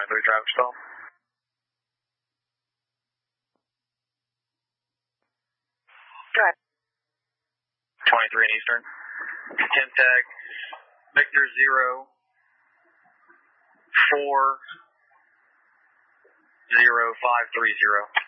23 traffic stall. 23 in Eastern. 10 tag, Victor 0, 4, 0, 5, 3, 0.